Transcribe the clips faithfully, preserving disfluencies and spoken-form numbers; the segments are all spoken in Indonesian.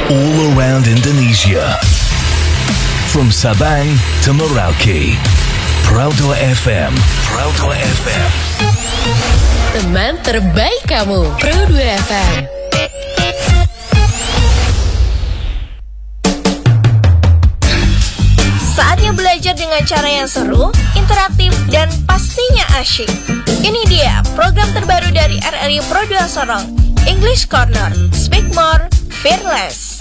all around Indonesia. From Sabang to Merauke, Proudua F M, Proudua F M. Teman terbaik kamu, Proudua F M. Saatnya belajar dengan cara yang seru, interaktif, dan pastinya asyik. Ini dia program terbaru dari R R I Proudua Sorong, English Corner. Speak more, fearless.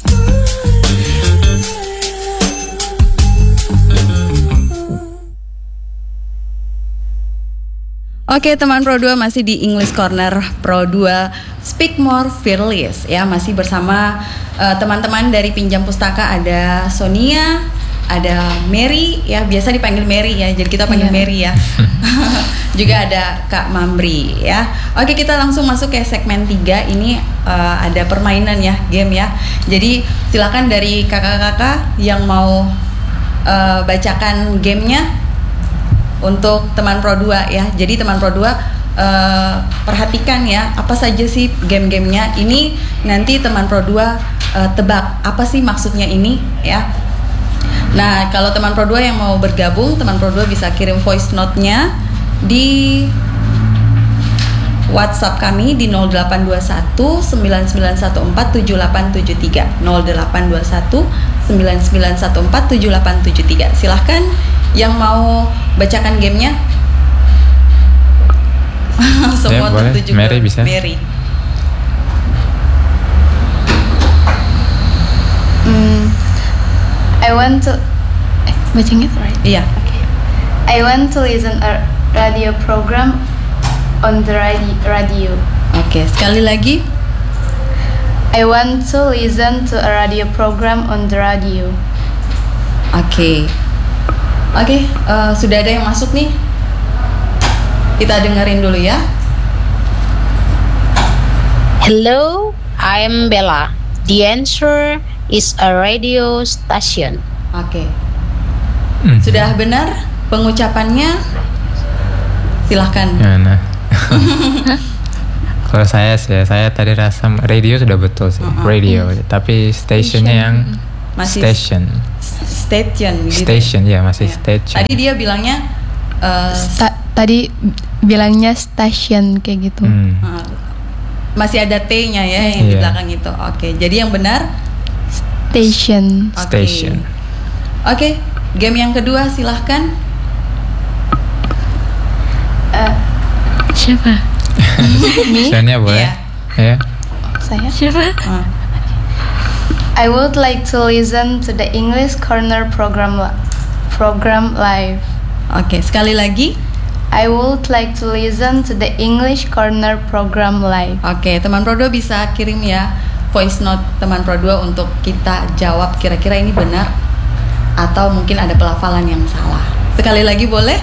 Oke teman Proudua, masih di English Corner Proudua Speak More Fearless ya, masih bersama uh, teman-teman dari Pinjam Pustaka. Ada Sonia, ada Mary ya, biasa dipanggil Mary ya, jadi kita panggil yeah. Mary ya. Juga ada Kak Mamri ya. Oke, kita langsung masuk ke segmen tiga. Ini uh, ada permainan ya, game ya. Jadi silakan dari kakak-kakak yang mau uh, bacakan gamenya untuk teman Proudua ya. Jadi teman Proudua uh, perhatikan ya, apa saja sih game-gamenya. Ini nanti teman Proudua uh, tebak apa sih maksudnya ini ya. Nah, kalau teman Proudua yang mau bergabung, teman Proudua bisa kirim voice note-nya di WhatsApp kami di nol delapan dua satu sembilan sembilan satu empat tujuh delapan tujuh tiga nol delapan dua satu sembilan sembilan satu empat tujuh delapan tujuh tiga. Silahkan yang mau bacakan gamenya. Semua ya, tertuju Mary ke bisa. Mary. Hmm, I want to eh, bacanya right? Iya. Okay. I want to listen a radio program on the radi- radio. Oke, okay, sekali lagi. I want to listen to a radio program on the radio. Oke. Okay. Oke, okay, uh, sudah ada yang masuk nih. Kita dengerin dulu ya. Hello, I'm Bella. The answer is a radio station. Oke. Okay. Mm. Sudah benar pengucapannya? Silahkan. Gimana? Kalau saya sih, saya tadi rasa radio sudah betul sih, uh-huh. radio. Mm. Tapi stationnya yang masih station. Station gitu. Station ya, masih ya. Station. Tadi dia bilangnya uh, Sta- tadi bilangnya station kayak gitu. Hmm. Uh, masih ada T-nya ya yang yeah. di belakang itu. Oke, okay. Jadi yang benar station. Okay. Station. Oke, okay. Game yang kedua silahkan. Uh, siapa? Sonia boleh? Yeah. Ya. Saya. Siapa? Uh. I would like to listen to the English Corner program program live. Oke, okay, sekali lagi. I would like to listen to the English Corner program live. Oke, okay, teman Proudua bisa kirim ya voice note teman Proudua untuk kita jawab kira-kira ini benar atau mungkin ada pelafalan yang salah. Sekali lagi boleh?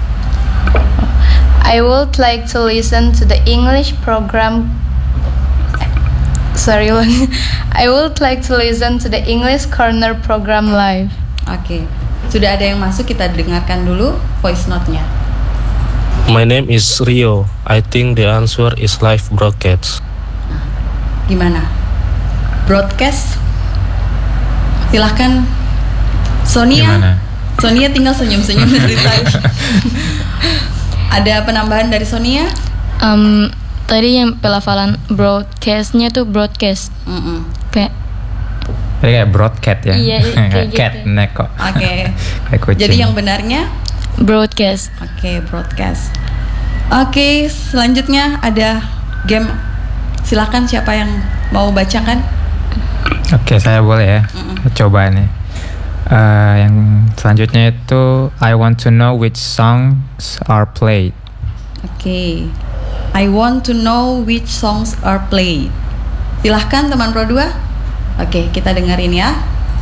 I would like to listen to the English program Sorry, I would like to listen to the English Corner program live. Oke, okay. Sudah ada yang masuk, kita dengarkan dulu voice note-nya. My name is Rio. I think the answer is live broadcast. Gimana? Broadcast? Silahkan Sonia. Gimana? Sonia tinggal senyum-senyum dari tadi. Ada penambahan dari Sonia? Um, Tadi yang pelafalan broadcastnya tuh broadcast. Mm-mm. Kayak Jadi kayak broadcat ya. Iya, kayak cat gitu. neko. Oke. Okay. Jadi yang benarnya broadcast. Oke, okay, broadcast. Oke, okay, selanjutnya ada game. Silakan siapa yang mau bacakan? Oke, okay, saya boleh ya. Mm-mm. Coba nih. Uh, yang selanjutnya itu I want to know which songs are played. Oke. Okay. I want to know which songs are played. Silahkan teman Proudua. Oke, kita dengerin ya.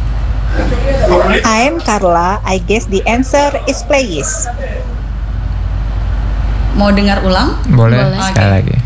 I'm Carla. I guess the answer is playlist. Mau dengar ulang? Boleh, Boleh. Sekali okay. lagi.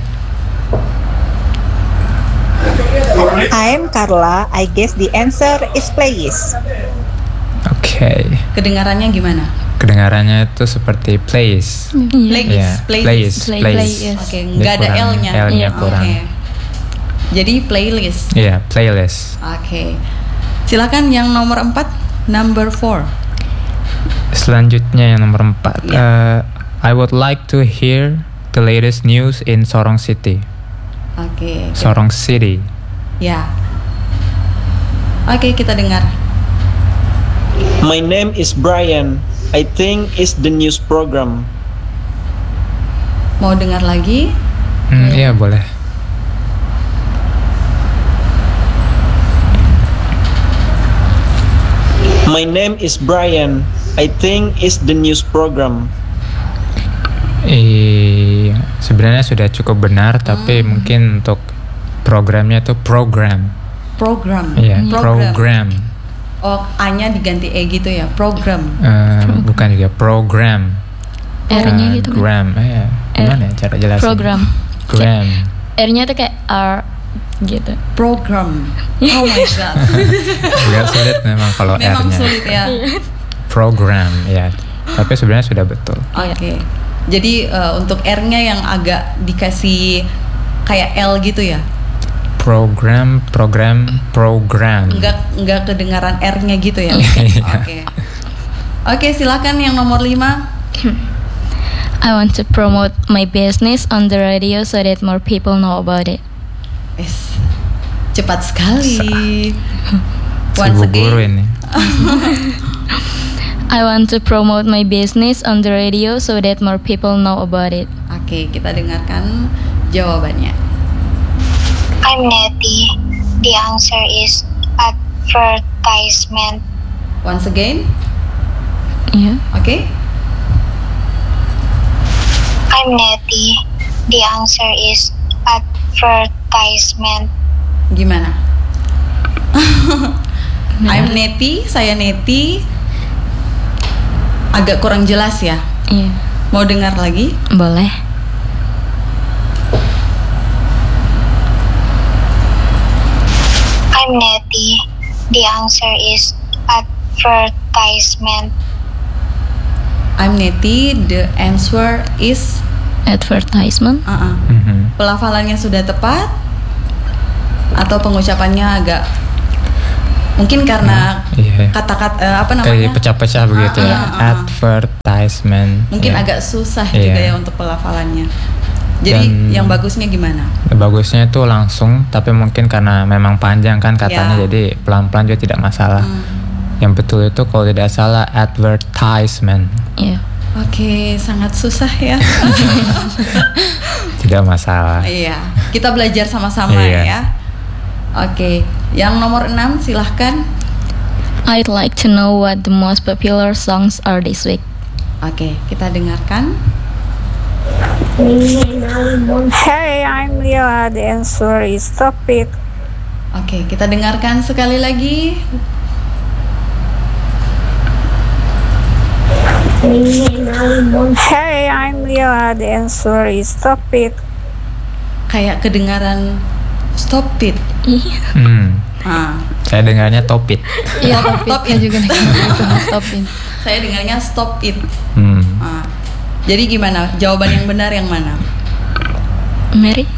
I'm Carla. I guess the answer is playlist. Oke. Okay. Kedengarannya gimana? Kedengarannya itu seperti plays. Plays, yeah. plays, plays, plays. plays. Oke, okay, nggak ada L-nya. L-nya kurang. Okay. Jadi playlist. Iya, yeah, playlist. Oke. Okay. Silakan yang nomor empat, number four. Selanjutnya yang nomor empat. Yeah. Uh, I would like to hear the latest news in Sorong City. Oke. Okay, Sorong City. Ya. Oke, okay, kita dengar. My name is Brian. I think it's the news program. Mau dengar lagi? Hmm, iya, boleh. My name is Brian. I think it's the news program. Eh, sebenarnya sudah cukup benar, hmm. tapi mungkin untuk programnya itu program. Program. Iya, yeah, program. program. Oh, A-nya diganti E gitu ya, program. Uh, program. Bukan juga program. R-nya uh, gitu. Gram, eh, gimana ya cara jelasin? Program. Gram. R-nya tuh kayak R gitu. Program. Oh my god. Agak sulit memang kalau R-nya. Memang sulit ya. Program, ya. Tapi sebenarnya sudah betul. Oke. Okay. Jadi uh, untuk R-nya yang agak dikasih kayak L gitu ya. Program, program, program. Enggak enggak kedengaran R-nya gitu ya. Oke. Oke, okay, silakan yang nomor lima. I want to promote my business on the radio so that more people know about it. Yes. Cepat sekali. Once again. Ini. I want to promote my business on the radio so that more people know about it. Oke, okay, kita dengarkan jawabannya. I'm Nettie. The answer is advertisement. Once again? Yeah. Oke. Okay. I'm Nettie. The answer is advertisement. Gimana? I'm Nettie, saya Nettie. Agak kurang jelas ya? Iya. Mau dengar lagi? Boleh. I'm Nettie. The answer is advertisement. I'm Nettie. The answer is advertisement. Uh-uh. Mm-hmm. Pelafalannya sudah tepat atau pengucapannya agak mungkin karena uh, yeah. kata-kata uh, apa namanya? Kayak pecah-pecah uh, begitu uh, ya. Uh, uh. Advertisement. Mungkin yeah. agak susah yeah. juga ya untuk pelafalannya. Jadi dan yang bagusnya gimana? Bagusnya itu langsung, tapi mungkin karena memang panjang kan katanya, yeah. jadi pelan-pelan juga tidak masalah. Hmm. Yang betul itu kalau tidak salah advertisement. Iya. Yeah. Oke, okay, sangat susah ya. Tidak masalah. Iya, kita belajar sama-sama yeah. ya. Oke, okay. Yang nomor enam silahkan. I'd like to know what the most popular songs are this week. Oke, okay, kita dengarkan. Hey, I'm Lila. The answer is Stop It. Oke, okay, kita dengarkan sekali lagi. Hey, I'm Lila. The answer is Stop It. Kayak kedengaran Stop It. Hmm. Ah. Saya dengarnya Top It. Iya, Top It juga Stop It. Saya dengarnya Stop It. Hmm. Ah. Jadi gimana? Jawaban yang benar yang mana? Mary?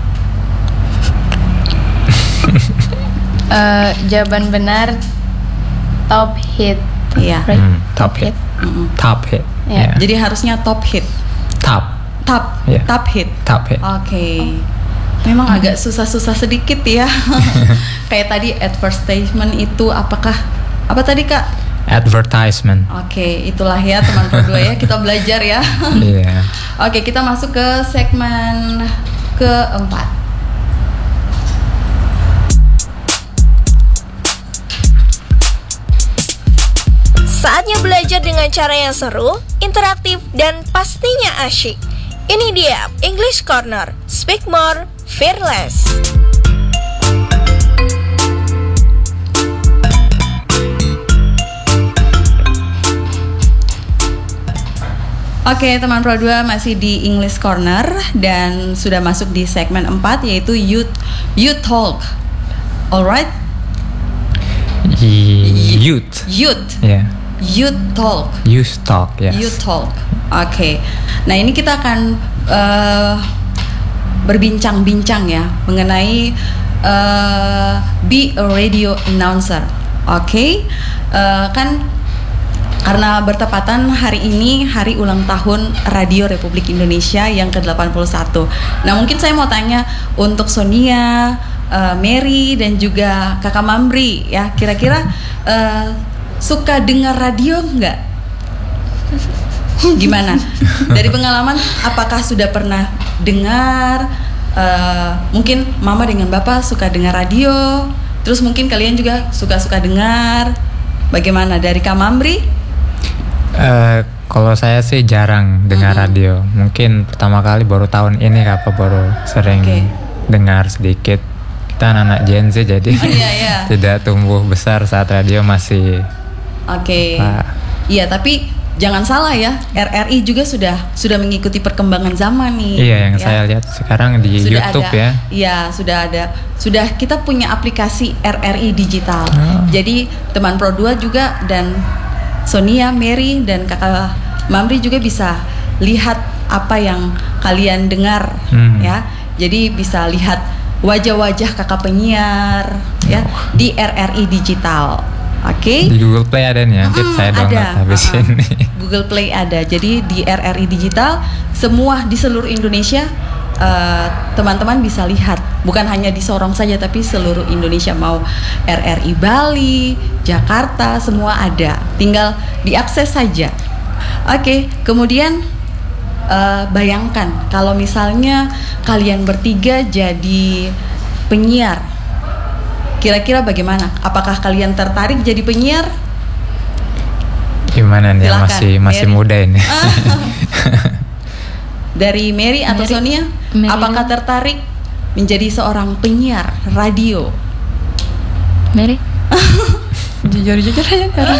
uh, jawaban benar Top Hit. Iya. Right? Hmm, top Hit. Mm-hmm. Top Hit. Yeah. Yeah. Jadi harusnya Top Hit. Top. Top. Yeah. Top Hit. Top Hit. Oke. Okay. Memang hmm. agak susah-susah sedikit ya. Kayak tadi advertisement itu apakah apa tadi Kak? Advertisement. Oke, okay, itulah ya teman Pro dua ya, kita belajar ya. Iya. Yeah. Oke, okay, kita masuk ke segmen keempat. Saatnya belajar dengan cara yang seru, interaktif, dan pastinya asyik. Ini dia English Corner, Speak More, Fearless. Oke, teman Pro dua masih di English Corner dan sudah masuk di segmen empat yaitu Youth Youth Talk. Alright? Youth. Youth. Yeah. Youth Talk. Youth Talk, yes. Youth Talk. Oke. Okay. Nah, ini kita akan uh, berbincang-bincang ya mengenai uh, be a radio announcer. Oke, okay? uh, kan karena bertepatan hari ini hari ulang tahun Radio Republik Indonesia yang ke delapan puluh satu. Nah, mungkin saya mau tanya untuk Sonia, uh, Mary dan juga Kakak Mamri ya, kira-kira uh, suka dengar radio nggak? Gimana? Dari pengalaman, apakah sudah pernah dengar? Uh, mungkin Mama dengan Bapak suka dengar radio, terus mungkin kalian juga suka-suka dengar. Bagaimana dari Kak Mamri? Uh, kalau saya sih jarang dengar mm-hmm. radio. Mungkin pertama kali baru tahun ini apa baru sering okay. dengar sedikit. Kita anak-anak Gen Z jadi oh, iya, iya. tidak tumbuh besar saat radio masih. Oke. Okay. Iya, tapi jangan salah ya, R R I juga sudah sudah mengikuti perkembangan zaman nih. Iya, yang ya. saya lihat sekarang di sudah YouTube ada, ya. Iya, sudah ada. Sudah kita punya aplikasi R R I digital. Oh. Jadi teman Pro dua juga dan Sonia, Mary dan Kakak Mamri juga bisa lihat apa yang kalian dengar hmm. ya. Jadi bisa lihat wajah-wajah kakak penyiar ya di R R I digital. Oke. Okay? Di Google Play ada nih, nanti hmm, saya download ada. habis uh-uh. ini. Google Play ada. Jadi di R R I digital semua di seluruh Indonesia uh, teman-teman bisa lihat. Bukan hanya di Sorong saja tapi seluruh Indonesia, mau R R I Bali, Jakarta, semua ada. Tinggal diakses saja. Oke, okay, kemudian uh, bayangkan kalau misalnya kalian bertiga jadi penyiar. Kira-kira bagaimana? Apakah kalian tertarik jadi penyiar? Gimana nih? Silakan, masih masih Mary. Muda ini. Dari Mary atau Mary. Sonia, Mary. Apakah tertarik menjadi seorang penyiar radio? Mary? Jujur-jujur aja kan.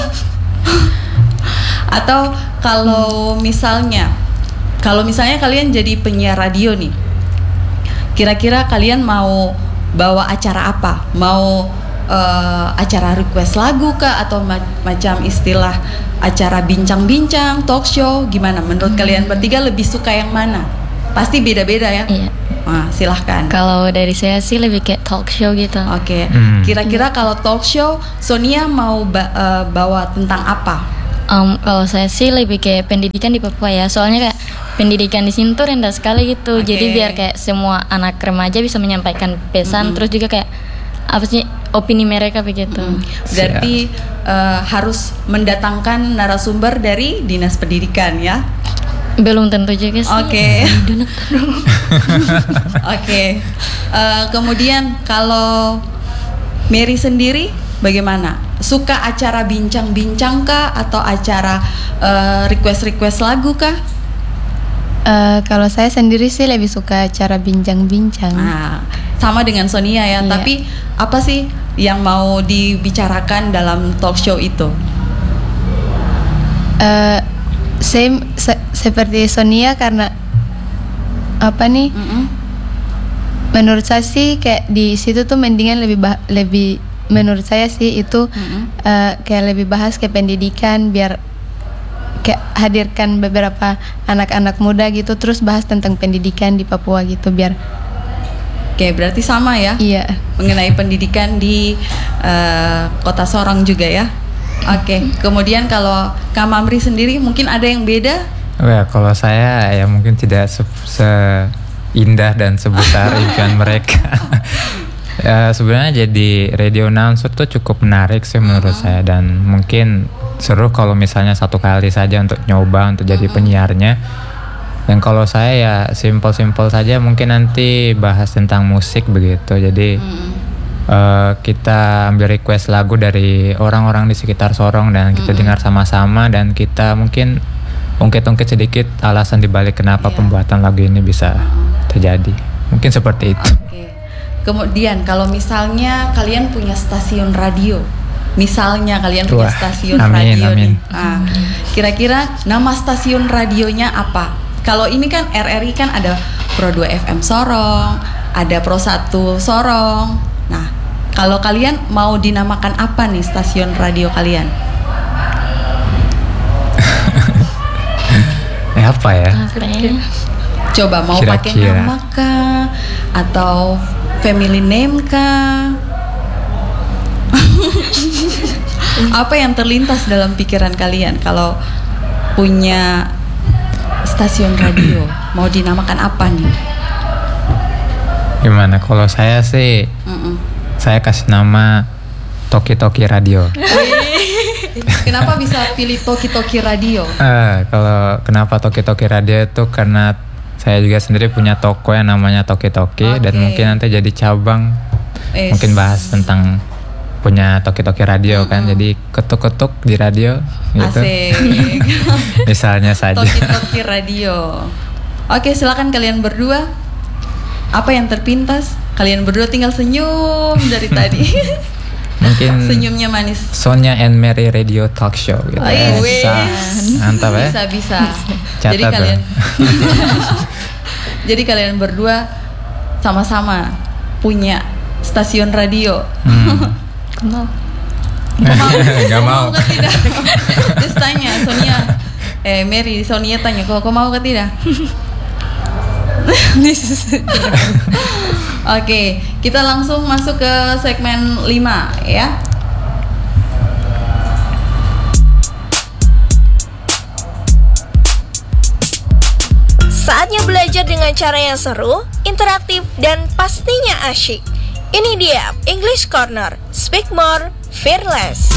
Atau kalau misalnya kalau misalnya kalian jadi penyiar radio nih, kira-kira kalian mau bawa acara apa? Mau uh, acara request lagu kah, atau ma- macam istilah acara bincang-bincang, talk show? Gimana menurut hmm. kalian bertiga lebih suka yang mana? Pasti beda-beda ya. Iya. Nah, silahkan. Kalau dari saya sih lebih kayak talk show gitu. Oke. Okay. Hmm. Kira-kira kalau talk show, Sonia mau ba- uh, bawa tentang apa? Um, kalau saya sih lebih kayak pendidikan di Papua ya. Soalnya kayak pendidikan di sini tuh rendah sekali gitu. Okay. Jadi biar kayak semua anak remaja bisa menyampaikan pesan, mm-hmm. terus juga kayak apa sih opini mereka begitu. Mm-hmm. Berarti uh, harus mendatangkan narasumber dari Dinas Pendidikan ya? Belum tentu juga sih. Oke. Oke. Kemudian kalau Mary sendiri bagaimana? Suka acara bincang-bincang kah, atau acara uh, request-request lagu kah? Uh, kalau saya sendiri sih lebih suka acara bincang-bincang. Nah, sama dengan Sonia ya. Iya. Tapi apa sih yang mau dibicarakan dalam talk show itu? Uh, Same se- seperti Sonia, karena apa nih? Mm-hmm. Menurut saya sih kayak di situ tuh mendingan lebih bah- lebih menurut saya sih itu mm-hmm. uh, kayak lebih bahas ke pendidikan, biar kayak hadirkan beberapa anak-anak muda gitu, terus bahas tentang pendidikan di Papua gitu, biar. Oke, berarti sama ya? Iya. Mengenai pendidikan di uh, Kota Sorong juga ya? Oke, okay. Kemudian kalau Kak Mamri sendiri mungkin ada yang beda? Oh ya, kalau saya ya mungkin tidak se- seindah dan sebesar impian mereka. Ya, sebenarnya jadi radio announcer tuh cukup menarik sih menurut uh-huh. saya, dan mungkin seru kalau misalnya satu kali saja untuk nyoba untuk jadi uh-huh. penyiarnya. Dan kalau saya ya simpel-simpel saja, mungkin nanti bahas tentang musik begitu. Jadi uh-huh. Uh, kita ambil request lagu dari orang-orang di sekitar Sorong dan kita mm-hmm. dengar sama-sama, dan kita mungkin ungkit-ungkit sedikit alasan dibalik kenapa yeah. pembuatan lagu ini bisa terjadi. Mungkin seperti itu. Okay. Kemudian kalau misalnya kalian punya stasiun radio, misalnya kalian punya Wah, stasiun amin, radio amin. nih, nah, kira-kira nama stasiun radionya apa? Kalau ini kan R R I kan ada Pro dua F M Sorong, ada Pro satu Sorong. Nah, kalau kalian mau dinamakan apa nih stasiun radio kalian? eh apa ya? Apa ya? Coba mau pakai nama kah, atau family name kah? Apa yang terlintas dalam pikiran kalian kalau punya stasiun radio? Mau dinamakan apa nih? Gimana? Kalau saya sih, Mm-mm. saya kasih nama Toki Toki Radio. Kenapa bisa pilih Toki Toki Radio? Eh, kalau kenapa Toki Toki Radio itu karena saya juga sendiri punya toko yang namanya Toki Toki, Oke. dan mungkin nanti jadi cabang Es. mungkin bahas tentang punya Toki Toki Radio kan, jadi ketuk-ketuk di radio gitu. Asik. Misalnya saja. Toki Toki Radio. Oke, silakan kalian berdua. Apa yang terpintas? Kalian berdua tinggal senyum dari tadi. Mungkin Senyumnya manis. Sonia and Mary Radio Talk Show gitu. Oh, ya. yes. Bisa. Mantap ya. Bisa bisa. Catat Jadi tuh. kalian Jadi kalian berdua sama-sama punya stasiun radio. Hmm. Mau. Gak mau. Kok tidak? Terus tanya Sonia, eh Mary, Sonia tanya, kok kau mau ke tidak? Oke, kita langsung masuk ke segmen lima ya. Saatnya belajar dengan cara yang seru, interaktif, dan pastinya asyik. Ini dia English Corner, Speak More, Fearless.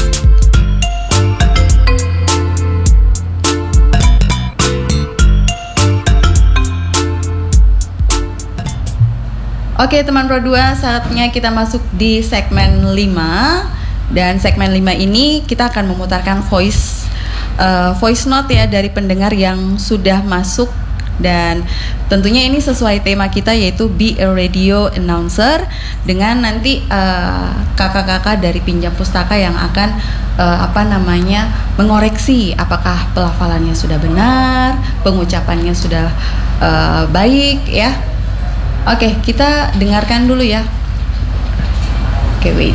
Oke teman Pro dua, saatnya kita masuk di segmen lima. Dan segmen lima ini kita akan memutarkan voice uh, voice note ya dari pendengar yang sudah masuk. Dan tentunya ini sesuai tema kita, yaitu Be a Radio Announcer, dengan nanti uh, kakak-kakak dari Pinjam Pustaka yang akan uh, apa namanya mengoreksi apakah pelafalannya sudah benar, pengucapannya sudah uh, baik ya. Oke, kita dengarkan dulu ya. Oke, wait.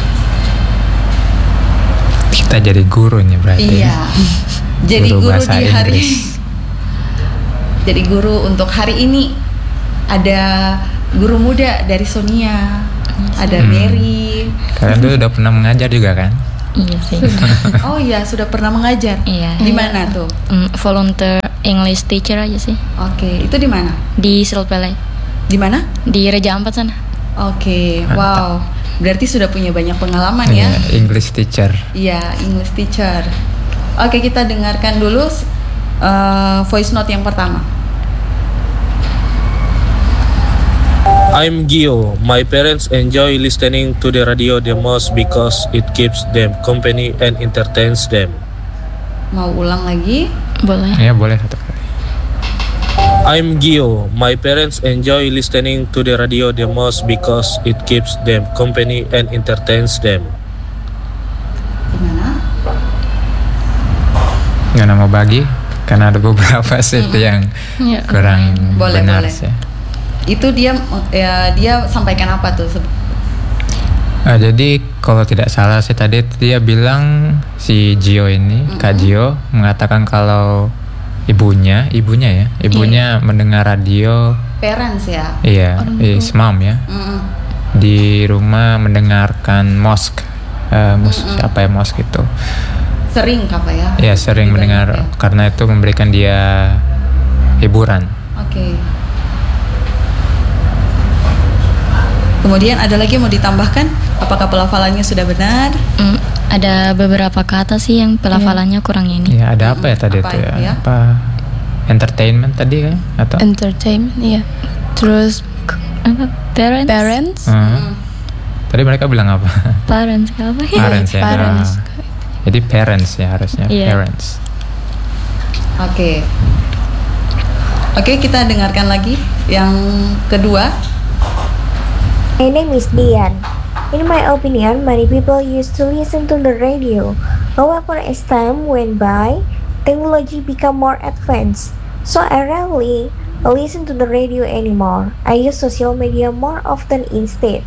Kita jadi gurunya berarti. Iya. Jadi Guru guru bahasa di hari Inggris. Jadi guru untuk hari ini ada guru muda dari Sonia, ada Hmm. Mary. Kalian dulu udah pernah mengajar juga kan? Iya sih. Oh iya, sudah pernah mengajar. Iya. Di mana tuh? Mm, volunteer English teacher aja sih. Oke, itu di mana? Di Silpele. Di mana? Di Reja Ampat sana. Oke, Mantap. wow. Berarti sudah punya banyak pengalaman ya? Iya, English teacher. Iya, English teacher. Oke, kita dengarkan dulu uh, voice note yang pertama. I'm Gio. My parents enjoy listening to the radio the most because it keeps them company and entertains them. Mau ulang lagi? Boleh. Iya, boleh satu kali. I'm Gio. My parents enjoy listening to the radio the most because it keeps them company and entertains them. Gimana? Nggak mau bagi karena ada beberapa set yang Ya. kurang Boleh, benar boleh. sih. Itu dia ya, dia sampaikan apa tuh? Nah, jadi kalau tidak salah sih tadi dia bilang si Gio ini, Mm-mm. Kak Gio mengatakan kalau ibunya, ibunya ya, ibunya mendengar radio, Parents ya? iya, Orang is tua. mom ya, Mm-mm. di rumah mendengarkan mosque, uh, mus Mm-mm. apa ya mosque itu, Sering apa ya? ya sering Lebih mendengar banyak ya? karena itu memberikan dia hiburan. Oke. Kemudian ada lagi yang mau ditambahkan? Apakah pelafalannya sudah benar? Mm, ada beberapa kata sih yang pelafalannya kurang ini. Ya ada apa ya tadi Apa itu ya? ya? Apa entertainment tadi kan atau? Entertainment, iya. Terus Apa? Parents? parents, Hmm. Tadi mereka bilang apa? Parents apa ya? Parents ya. parents. Ah. Jadi parents ya harusnya, Iya. parents. Oke. Oke, kita dengarkan lagi yang kedua. My name is Dian. In my opinion, many people used to listen to the radio. However, as time went by, technology became more advanced. So I rarely listen to the radio anymore. I use social media more often instead.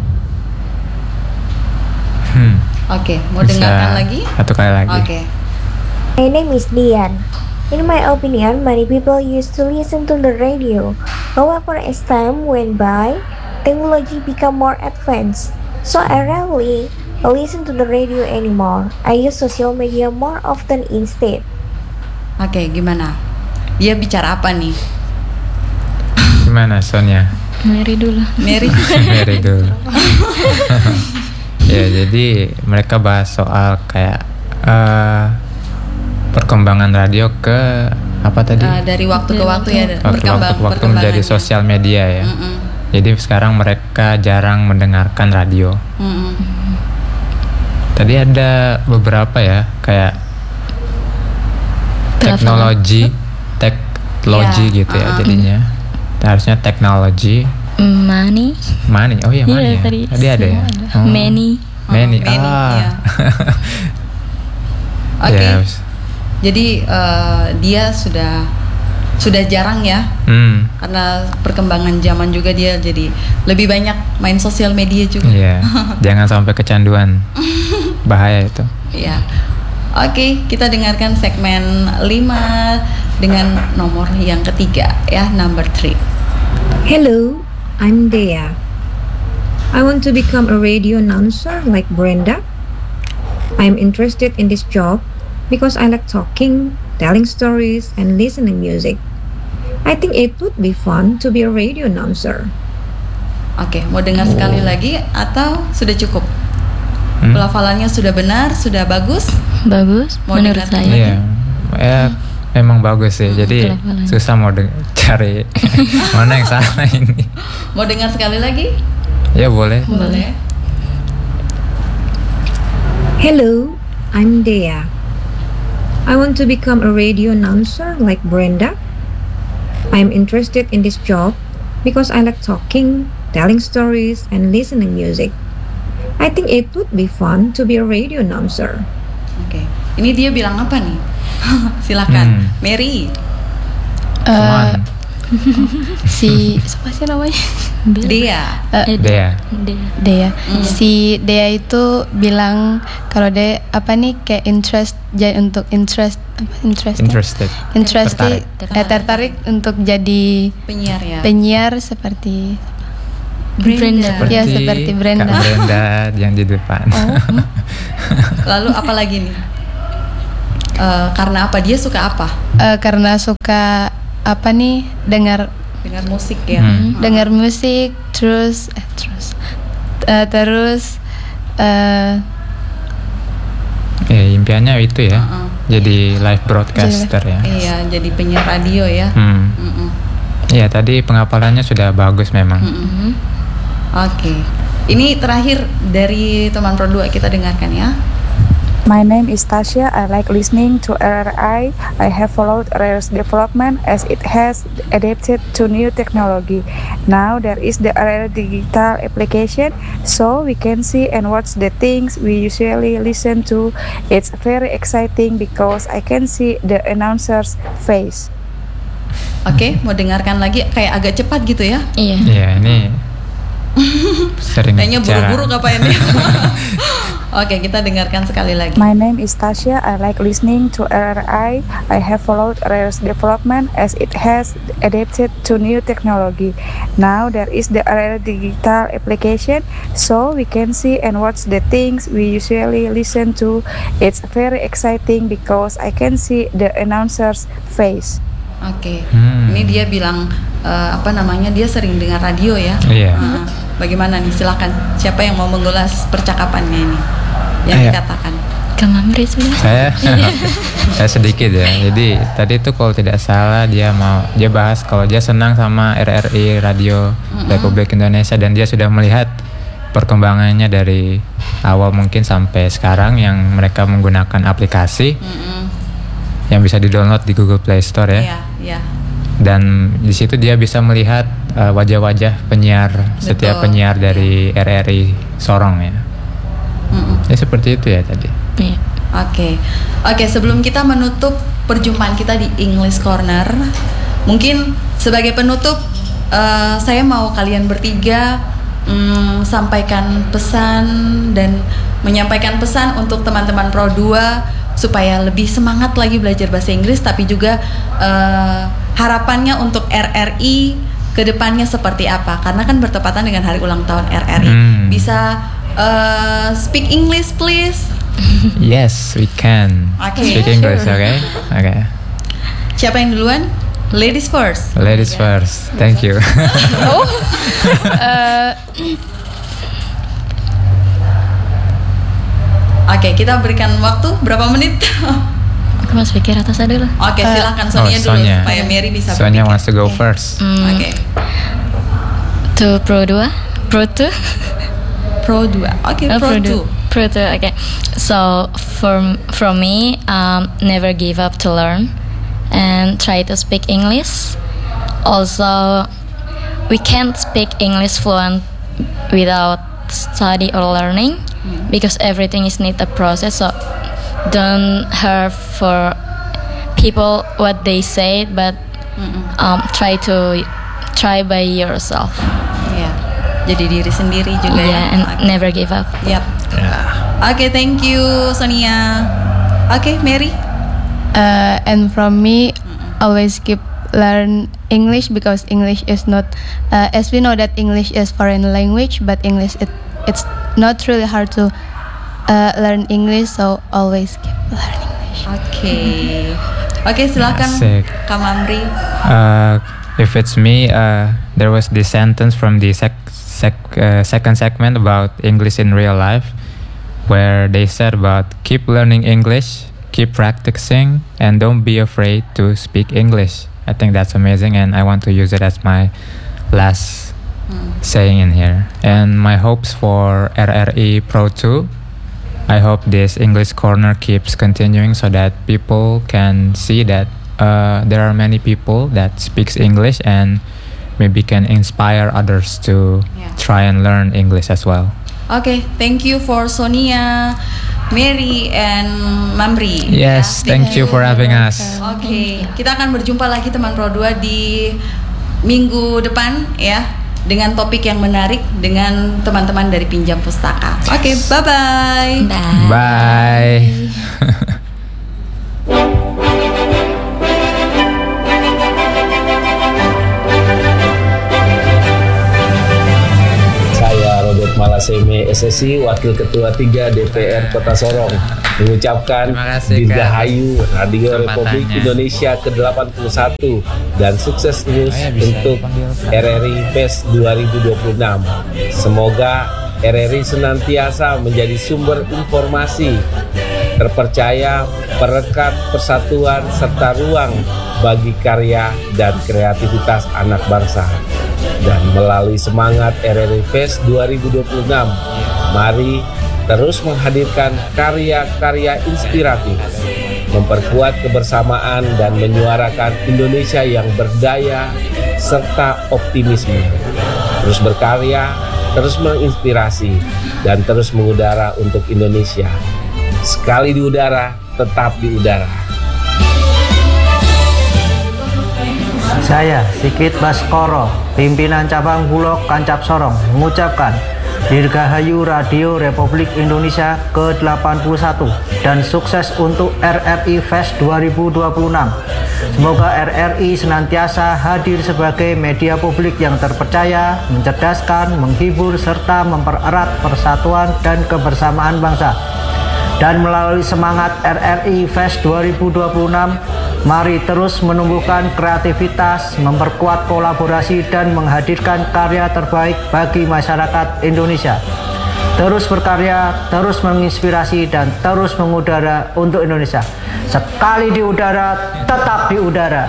Hmm. Oke, mau Bisa dengarkan lagi? Satu kali lagi. Oke. My name is Dian. In my opinion, many people used to listen to the radio. However, as time went by, technology become more advanced. So I rarely listen to the radio anymore. I use social media more often instead. Oke, gimana? Dia bicara apa nih? Gimana Sonia? Mary dulu. Mary. Mary dulu. Ya, jadi mereka bahas soal kayak uh, perkembangan radio ke apa tadi? Uh, dari waktu ke waktu ya, waktu waktu, waktu menjadi sosial media ya. Mm-mm. Jadi sekarang mereka jarang mendengarkan radio. Mm-mm. Tadi ada beberapa ya, kayak teknologi, teknologi yeah. gitu ya uh-huh. jadinya. Harusnya teknologi. Money. Money. Oh iya, money. Yeah, ya. Tadi, tadi ada ya. Oh. Many. Many. Oh, many ah. ya. Oke. Okay. Yes. Jadi uh, dia sudah sudah jarang ya, hmm. karena perkembangan zaman juga dia jadi lebih banyak main sosial media juga. Iya. Jangan sampai kecanduan. Bahaya itu. Iya. Oke, okay, kita dengarkan segmen lima dengan nomor yang ketiga ya, number three. Hello, I'm Dea. I want to become a radio announcer like Brenda. I'm interested in this job because I like talking, telling stories, and listening music. I think it would be fun to be a radio announcer. Oke, okay, mau dengar oh. sekali lagi atau sudah cukup? Hmm? Pelafalannya sudah benar, sudah bagus? Bagus, mau menurut saya. Iya, ya, memang bagus sih. Jadi susah mau de- cari mana yang salah ini. Mau dengar sekali lagi? Ya boleh. Boleh. Hello, I'm Dea. I want to become a radio announcer like Brenda. I'm interested in this job because I like talking, telling stories, and listening music. I think it would be fun to be a radio announcer. Oke, okay. Ini dia bilang apa nih? Silakan, hmm. Mary. Uh, si siapa sih namanya? Dea. Uh, Dea. Dea. Dea. Mm. Si Dea itu bilang kalau dia apa nih kayak interest jadi untuk interest apa interest interested interested tertarik. tertarik, tertarik untuk jadi penyiar ya. Penyiar seperti Brenda. Seperti ya seperti Brenda. Kak Brenda yang di depan. Oh. Lalu apa lagi nih? Uh, karena apa dia suka apa? Uh, karena suka apa nih dengar dengar musik ya. Hmm. Dengar musik terus eh, terus uh, terus uh, ya impiannya itu ya. Uh-uh. Jadi live broadcaster jadi, ya. Iya, jadi penyiar radio ya. Hmm. Uh-uh. Iya, tadi pengapalannya sudah bagus memang. Uh-uh. Oke. Okay. Ini terakhir dari teman Pro dua kita dengarkan ya. My name is Tasha. I like listening to R R I. I have followed R R I's development as it has adapted to new technology. Now there is the R R I digital application, so we can see and watch the things we usually listen to. It's very exciting because I can see the announcer's face. Oke, okay, mau dengarkan lagi kayak agak cepat gitu ya? Iya. Iya, ini sering kayaknya buru-buru apa ini? Oke, kita dengarkan sekali lagi. My name is Tasha. I like listening to R R I. I have followed R R I's development as it has adapted to new technology. Now there is the R R I digital application, so we can see and watch the things we usually listen to. It's very exciting because I can see the announcer's face. Oke, okay. hmm. Ini dia bilang uh, apa namanya, dia sering dengar radio ya. Iya. Uh, bagaimana nih? Silakan. Siapa yang mau mengulas percakapannya ini? Yang Ayo. dikatakan. Kamamri sudah. Saya, saya sedikit ya. Jadi tadi itu kalau tidak salah dia mau dia bahas kalau dia senang sama R R I Radio mm-hmm. Republik Indonesia dan dia sudah melihat perkembangannya dari awal mungkin sampai sekarang yang mereka menggunakan aplikasi. Mm-hmm. Yang bisa di-download di Google Play Store ya. Iya, iya. Dan di situ dia bisa melihat uh, wajah-wajah penyiar, betul. Setiap penyiar dari R R I Sorong ya. Mm-mm. Ya seperti itu ya tadi. Iya. Oke. Oke, sebelum kita menutup perjumpaan kita di English Corner, mungkin sebagai penutup uh, saya mau kalian bertiga um, sampaikan pesan dan menyampaikan pesan untuk teman-teman Pro dua supaya lebih semangat lagi belajar bahasa Inggris, tapi juga uh, harapannya untuk R R I kedepannya seperti apa? Karena kan bertepatan dengan hari ulang tahun R R I. Hmm. Bisa uh, speak English please? Yes, we can. Okay. Speak English, okay? Okay. Siapa yang duluan? Ladies first. Ladies first. Thank you. Oh. uh, Oke, okay, kita berikan waktu berapa menit? Aku masih pikir atas dulu. Oke, okay, silakan Sonia oh, dulu Sonia. supaya Mary bisa Sonia berpikir. wants to go first. Hmm, Oke. Okay. To Pro dua, Pro two, Pro dua. Oke, okay, oh, Pro Pro two. Pro two. Okay. So from from me, um, never give up to learn, and try to speak English. Also, we can't speak English fluent without study or learning, because everything is need a process. So don't hurt for people what they say, but um, try to try by yourself. Yeah. Jadi diri sendiri juga. Yeah, and okay. never give up. Yep. Yeah. Oke, okay, thank you Sonia. Oke, okay, Mary. uh, and from me, always keep learn English, because English is not, uh, as we know that English is foreign language, but English it, it's not really hard to uh, learn English, so always keep learning English. Oke, okay. oke okay, silakan Asik. Kak Mamri. Uh, if it's me, uh, there was this sentence from the sec- sec- uh, second segment about English in real life, where they said about keep learning English, keep practicing, and don't be afraid to speak English. I think that's amazing, and I want to use it as my last hmm. saying in here. And my hopes for R R I Pro two, I hope this English Corner keeps continuing so that people can see that uh, there are many people that speaks English and maybe can inspire others to yeah. try and learn English as well. Okay, thank you for Sonia, Mary, and Mamri. Yes, ya. thank you for having us. Oke, okay. Kita akan berjumpa lagi teman Pro dua di minggu depan ya, dengan topik yang menarik dengan teman-teman dari Pinjam Pustaka. Oke, okay, bye-bye. Bye. Bye. Malaseme S S I, Wakil Ketua tiga D P R Kota Sorong, mengucapkan Dirgahayu Radio Republik Indonesia ke delapan puluh satu dan sukses terus oh, ya, untuk R R I F E S dua ribu dua puluh enam. Semoga R R I senantiasa menjadi sumber informasi terpercaya, perekat persatuan serta ruang bagi karya dan kreativitas anak bangsa. Dan melalui semangat R R I F E S dua ribu dua puluh enam, mari terus menghadirkan karya-karya inspiratif, memperkuat kebersamaan dan menyuarakan Indonesia yang berdaya serta optimisme. Terus berkarya, terus menginspirasi, dan terus mengudara untuk Indonesia. Sekali di udara, tetap di udara. Saya, Sikit Baskoro, pimpinan cabang Bulog Kancap Sorong, mengucapkan Dirgahayu Radio Republik Indonesia ke delapan puluh satu dan sukses untuk R R I F E S dua ribu dua puluh enam. Semoga R R I senantiasa hadir sebagai media publik yang terpercaya, mencerdaskan, menghibur, serta mempererat persatuan dan kebersamaan bangsa. Dan melalui semangat R R I F E S dua ribu dua puluh enam, mari terus menumbuhkan kreativitas, memperkuat kolaborasi, dan menghadirkan karya terbaik bagi masyarakat Indonesia. Terus berkarya, terus menginspirasi, dan terus mengudara untuk Indonesia. Sekali di udara, tetap di udara.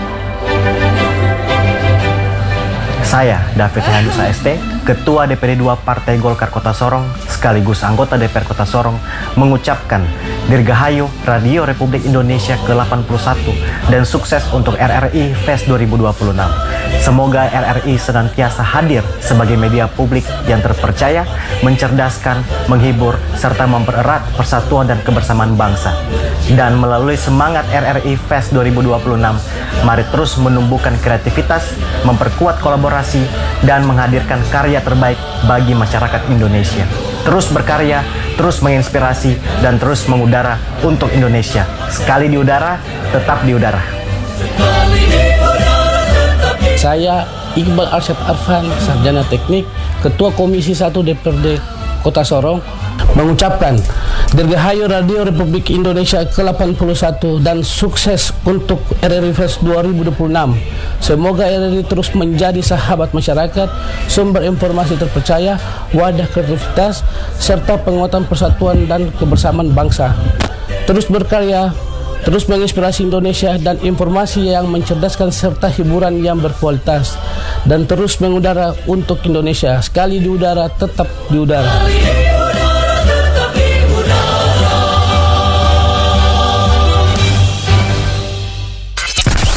Saya, David Handusa S T, Ketua D P D dua Partai Golkar Kota Sorong, sekaligus anggota D P R Kota Sorong, mengucapkan Dirgahayu Radio Republik Indonesia ke delapan puluh satu dan sukses untuk R R I F E S dua ribu dua puluh enam. Semoga R R I senantiasa hadir sebagai media publik yang terpercaya, mencerdaskan, menghibur, serta mempererat persatuan dan kebersamaan bangsa. Dan melalui semangat R R I F E S dua ribu dua puluh enam, mari terus menumbuhkan kreativitas, memperkuat kolaborasi, dan menghadirkan karya terbaik bagi masyarakat Indonesia. Terus berkarya, terus menginspirasi, dan terus mengudara untuk Indonesia. Sekali di udara, tetap di udara. Saya Iqbal Arsyad Arfan, Sarjana Teknik, Ketua Komisi satu D P R D Kota Sorong, mengucapkan Dirgahayu Radio Republik Indonesia ke delapan puluh satu dan sukses untuk R R I Fest dua ribu dua puluh enam. Semoga R R I terus menjadi sahabat masyarakat, sumber informasi terpercaya, wadah kreativitas, serta penguatan persatuan dan kebersamaan bangsa. Terus berkarya, terus menginspirasi Indonesia dan informasi yang mencerdaskan serta hiburan yang berkualitas, dan terus mengudara untuk Indonesia. Sekali di udara, tetap di udara.